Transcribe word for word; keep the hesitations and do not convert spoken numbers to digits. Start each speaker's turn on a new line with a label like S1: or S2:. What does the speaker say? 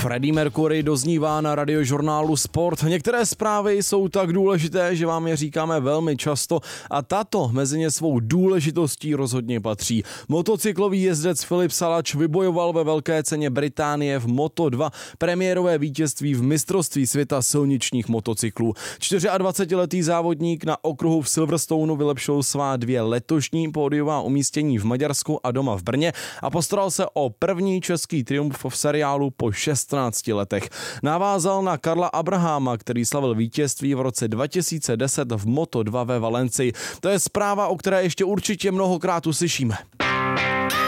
S1: Freddie Mercury doznívá na radiožurnálu Sport. Některé zprávy jsou tak důležité, že vám je říkáme velmi často a tato mezi ně svou důležitostí rozhodně patří. Motocyklový jezdec Filip Salač vybojoval ve velké ceně Británie v Moto dva premiérové vítězství v mistrovství světa silničních motocyklů. dvacetičtyřletý závodník na okruhu v Silverstoneu vylepšil svá dvě letošní pódiová umístění v Maďarsku a doma v Brně a postaral se o první český triumf v seriálu po šestnácti letech. Navázal na Karla Abraháma, který slavil vítězství v roce dva tisíce deset v Moto dva ve Valencii. To je zpráva, o které ještě určitě mnohokrát uslyšíme.